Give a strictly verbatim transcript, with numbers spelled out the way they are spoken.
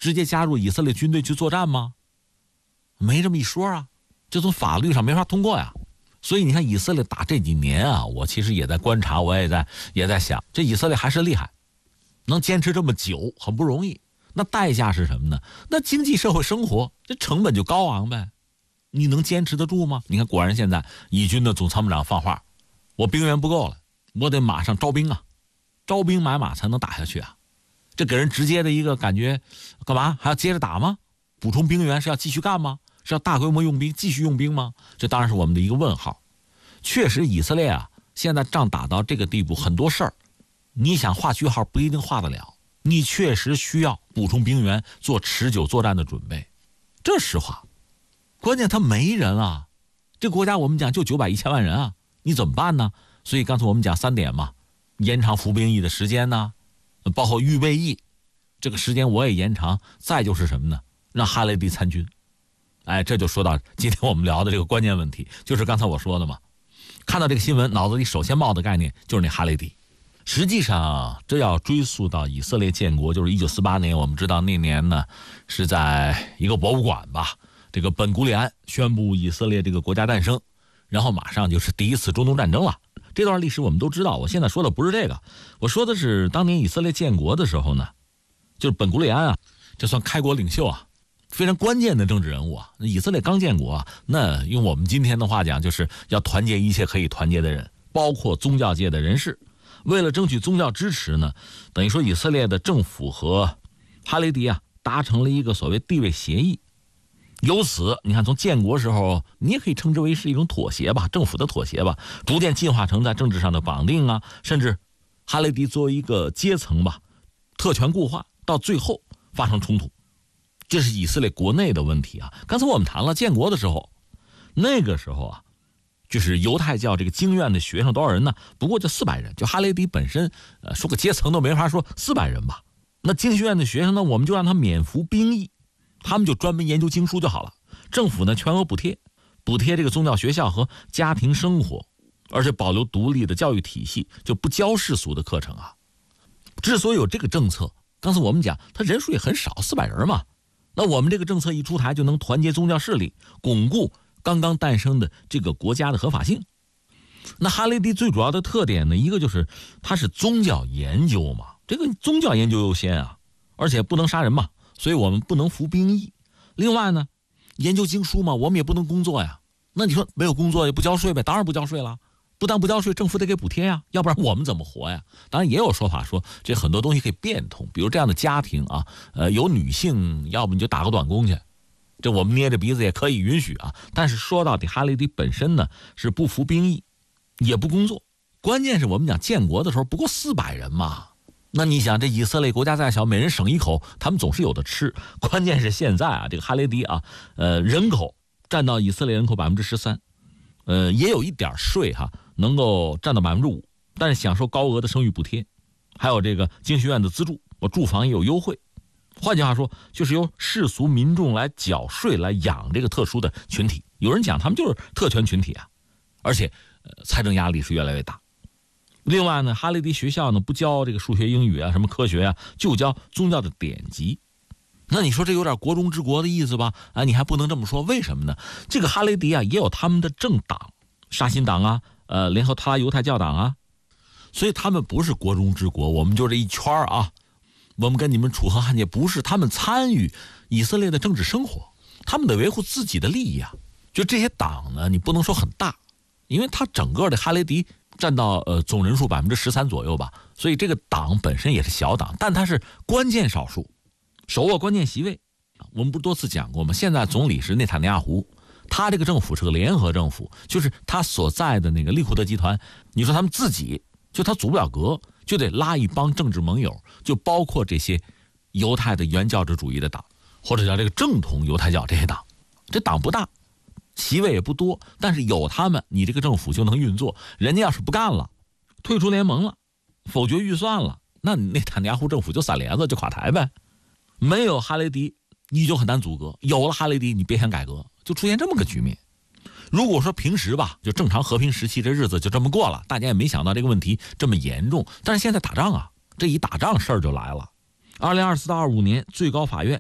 直接加入以色列军队去作战吗？没这么一说啊，这从法律上没法通过呀。所以你看以色列打这几年啊，我其实也在观察，我也在也在想，这以色列还是厉害，能坚持这么久很不容易。那代价是什么呢？那经济社会生活这成本就高昂呗，你能坚持得住吗？你看果然现在以军的总参谋长放话，我兵源不够了，我得马上招兵啊，招兵买马才能打下去啊。这给人直接的一个感觉，干嘛还要接着打吗？补充兵源是要继续干吗？是要大规模用兵继续用兵吗？这当然是我们的一个问号。确实以色列啊现在仗打到这个地步，很多事儿你想画句号不一定画得了，你确实需要补充兵源，做持久作战的准备，这是实话。关键他没人啊，这个国家我们讲就九百一千万人啊，你怎么办呢？所以刚才我们讲三点嘛，延长服兵役的时间呢，包括预备役这个时间我也延长，再就是什么呢？让哈雷迪参军。哎，这就说到今天我们聊的这个关键问题，就是刚才我说的嘛。看到这个新闻，脑子里首先冒的概念就是那哈雷迪。实际上，这要追溯到以色列建国，就是一九四八年。我们知道那年呢，是在一个博物馆吧，这个本古里安宣布以色列这个国家诞生，然后马上就是第一次中东战争了。这段历史我们都知道。我现在说的不是这个，我说的是当年以色列建国的时候呢，就是本古里安啊，这算开国领袖啊。非常关键的政治人物啊，以色列刚建国啊，那用我们今天的话讲，就是要团结一切可以团结的人，包括宗教界的人士。为了争取宗教支持呢，等于说以色列的政府和哈雷迪啊达成了一个所谓地位协议。由此你看从建国时候，你也可以称之为是一种妥协吧，政府的妥协吧，逐渐进化成在政治上的绑定啊，甚至哈雷迪作为一个阶层吧，特权固化，到最后发生冲突。这是以色列国内的问题啊。刚才我们谈了建国的时候，那个时候啊，就是犹太教这个经院的学生多少人呢？不过就四百人。就哈雷迪本身，呃，说个阶层都没法说，四百人吧。那经学院的学生呢，我们就让他免服兵役，他们就专门研究经书就好了。政府呢全额补贴，补贴这个宗教学校和家庭生活，而且保留独立的教育体系，就不教世俗的课程啊。之所以有这个政策，刚才我们讲，他人数也很少，四百人嘛。那我们这个政策一出台，就能团结宗教势力，巩固刚刚诞生的这个国家的合法性。那哈雷迪最主要的特点呢，一个就是他是宗教研究嘛，这个宗教研究优先啊，而且不能杀人嘛，所以我们不能服兵役。另外呢，研究经书嘛，我们也不能工作呀。那你说没有工作也不交税呗？当然不交税了。不但不交税，政府得给补贴呀，要不然我们怎么活呀？当然也有说法说，这很多东西可以变通，比如这样的家庭啊，呃，有女性，要不你就打个短工去，这我们捏着鼻子也可以允许啊。但是说到底，哈雷迪本身呢是不服兵役，也不工作。关键是我们讲建国的时候不过四百人嘛，那你想这以色列国家再小，每人省一口，他们总是有的吃。关键是现在啊，这个哈雷迪啊，呃，人口占到以色列人口百分之十三，呃，也有一点税哈。能够占到百分之五，但是享受高额的生育补贴，还有这个经学院的资助，我住房也有优惠。换句话说，就是由世俗民众来缴税来养这个特殊的群体。有人讲他们就是特权群体啊，而且、呃、财政压力是越来越大。另外呢，哈雷迪学校呢不教这个数学、英语啊，什么科学啊，就教宗教的典籍。那你说这有点国中之国的意思吧？啊，你还不能这么说，为什么呢？这个哈雷迪啊也有他们的政党，沙欣党啊。呃，联合他拉犹太教党啊，所以他们不是国中之国，我们就这一圈啊，我们跟你们楚河汉界不是，他们参与以色列的政治生活，他们得维护自己的利益啊。就这些党呢，你不能说很大，因为他整个的哈雷迪占到呃总人数百分之十三左右吧，所以这个党本身也是小党，但它是关键少数，手握关键席位。我们不是多次讲过吗？现在总理是内塔尼亚胡。他这个政府是个联合政府，就是他所在的那个利库德集团，你说他们自己就他组不了阁，就得拉一帮政治盟友，就包括这些犹太的原教旨主义的党，或者叫这个正统犹太教这些党。这党不大，席位也不多，但是有他们，你这个政府就能运作。人家要是不干了，退出联盟了，否决预算了，那内塔尼亚胡政府就散帘子，就垮台呗。没有哈雷迪，你就很难阻隔；有了哈雷迪，你别想改革。就出现这么个局面。如果说平时吧，就正常和平时期，这日子就这么过了，大家也没想到这个问题这么严重。但是现在打仗啊，这一打仗事儿就来了。二零二四到二五年，最高法院